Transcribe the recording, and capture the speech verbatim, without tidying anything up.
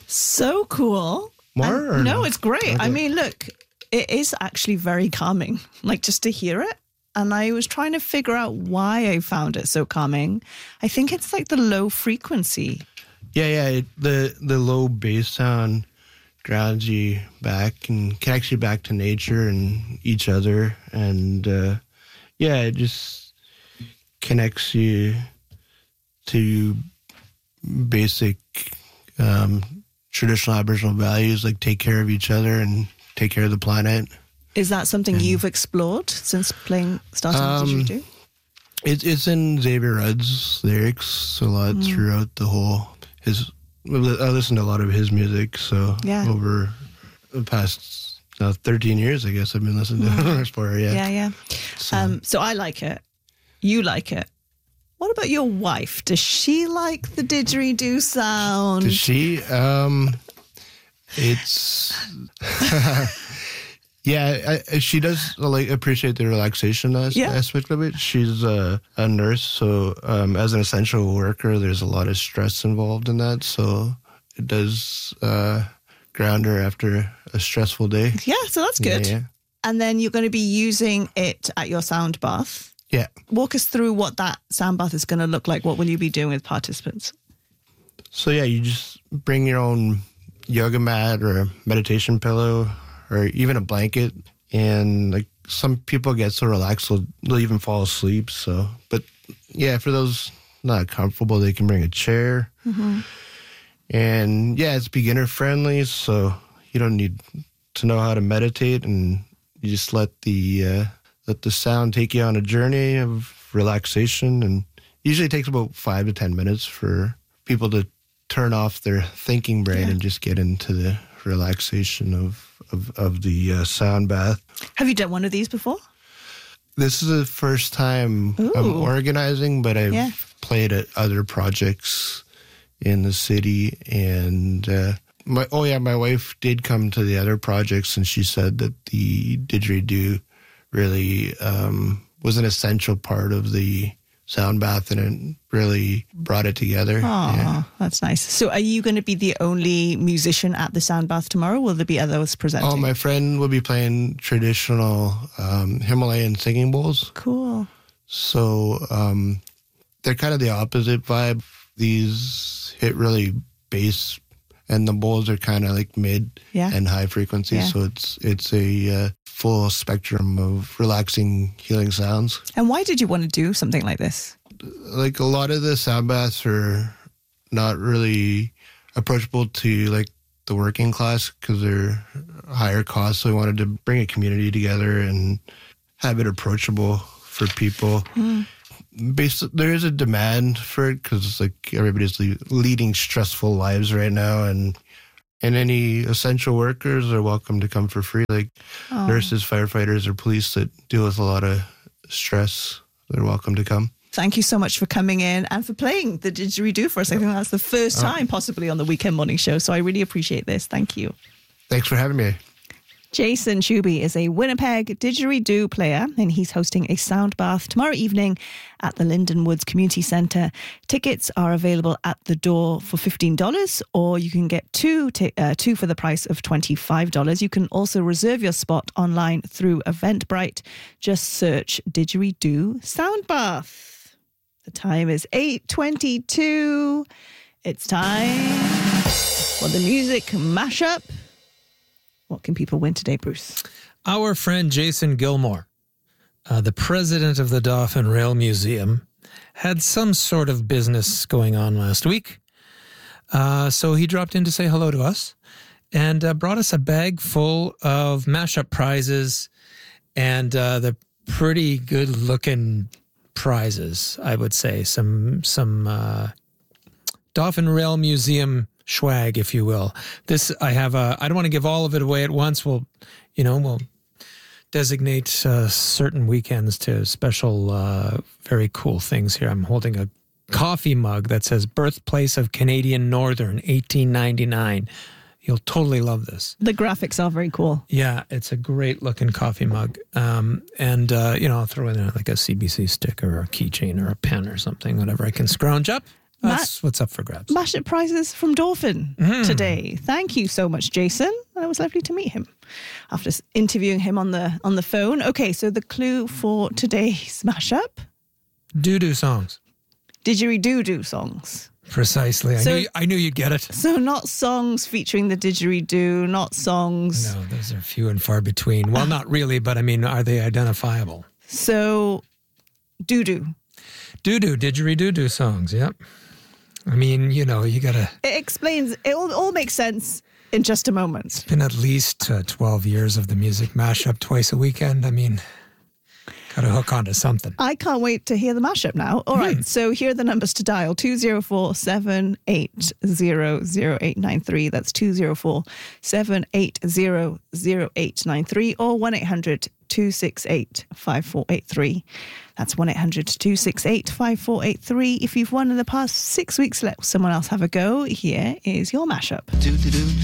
So cool. More? And, no, no, it's great. Okay. I mean, look, it is actually very calming, like just to hear it. And I was trying to figure out why I found it so calming. I think it's like the low frequency. Yeah, yeah. It, the the low bass sound grounds you back and connects you back to nature and each other. And uh, yeah, it just connects you to basic um, traditional Aboriginal values, like take care of each other and take care of the planet. Is that something and, you've explored since playing, starting um, with Didgeridoo? It, it's in Xavier Rudd's lyrics a lot mm. throughout the whole, his, I listen to a lot of his music, so yeah. over the past uh, thirteen years, I guess I've been listening to mm. for, yeah. Yeah, yeah. So. Um, so I like it. You like it. What about your wife? Does she like the didgeridoo sound? Does she? Um, it's... Yeah, I, she does like appreciate the relaxation as, yeah. aspect of it. She's a, a nurse, so um, as an essential worker, there's a lot of stress involved in that. So it does uh, ground her after a stressful day. Yeah, so that's good. Yeah, yeah. And then you're going to be using it at your sound bath. Yeah. Walk us through what that sound bath is going to look like. What will you be doing with participants? So yeah, you just bring your own yoga mat or meditation pillow, or even a blanket, and like some people get so relaxed they'll, they'll even fall asleep. So, but yeah, for those not comfortable, they can bring a chair, mm-hmm. and yeah, it's beginner friendly, so you don't need to know how to meditate, and you just let the uh, let the sound take you on a journey of relaxation, and usually it takes about five to ten minutes for people to turn off their thinking brain yeah. and just get into the relaxation of of, of the uh, sound bath. Have you done one of these before? This is the first time Ooh. I'm organizing, but I've yeah. played at other projects in the city. And uh, my oh yeah, my wife did come to the other projects, and she said that the didgeridoo really um, was an essential part of the sound bath, and it really brought it together. Oh, yeah. That's nice. So are you going to be the only musician at the sound bath tomorrow? Will there be others presenting? Oh, my friend will be playing traditional um, Himalayan singing bowls. Cool. So um, they're kind of the opposite vibe. These hit really bass, and the bowls are kind of like mid yeah. and high frequency. Yeah. So it's it's a uh, full spectrum of relaxing, healing sounds. And why did you want to do something like this? Like a lot of the sound baths are not really approachable to like the working class because they're higher cost. So we wanted to bring a community together and have it approachable for people. Mm. Basically, there is a demand for it because it's like everybody's leading stressful lives right now, and and any essential workers are welcome to come for free, like oh. nurses, firefighters, or police that deal with a lot of stress. They're welcome to come. Thank you so much for coming in and for playing the didgeridoo for us. I think that's the first time possibly on the Weekend Morning Show, so I really appreciate this. Thank you. Thanks for having me. Jason Shuby is a Winnipeg didgeridoo player, and he's hosting a sound bath tomorrow evening at the Linden Woods Community Centre. Tickets are available at the door for fifteen dollars, or you can get two, t- uh, two for the price of twenty-five dollars. You can also reserve your spot online through Eventbrite. Just search Didgeridoo Sound Bath. The time is eight twenty-two. It's time for the music mashup. What can people win today, Bruce? Our friend Jason Gilmore, uh, the president of the Dauphin Rail Museum, had some sort of business going on last week. Uh, so he dropped in to say hello to us and uh, brought us a bag full of mashup prizes, and uh, the pretty good-looking prizes, I would say. Some, some uh, Dauphin Rail Museum swag, if you will. This, I have a, I don't want to give all of it away at once. We'll, you know, we'll designate uh, certain weekends to special, uh, very cool things here. I'm holding a coffee mug that says Birthplace of Canadian Northern, eighteen ninety-nine. You'll totally love this. The graphics are very cool. Yeah, it's a great looking coffee mug. Um, and, uh, you know, I'll throw in there like a C B C sticker or a keychain or a pen or something, whatever I can scrounge up. That's what's up for grabs. Mashup prizes from Dolphin mm. today. Thank you so much, Jason. It was lovely to meet him after interviewing him on the on the phone. Okay, so the clue for today's mashup: doo-doo songs. Didgeridoo songs. Precisely. So, I knew I knew you'd get it. So not songs featuring the didgeridoo, not songs. No, those are few and far between. Well, not really, but I mean, are they identifiable? So, doo-doo. Doo-doo, didgeridoo songs, yep. I mean, you know, you gotta... It explains, it all, all makes sense in just a moment. It's been at least uh, twelve years of the music mashup twice a weekend. I mean, gotta hook onto something. I can't wait to hear the mashup now. All right, so here are the numbers to dial. two oh four, seven eight zero, zero eight nine three. That's two oh four, seven eight zero, zero eight nine three or one eight hundred, two six eight, five four eight three. That's one eight hundred, two six eight, five four eight three. If you've won in the past six weeks, let someone else have a go. Here is your mashup. Do, do, do.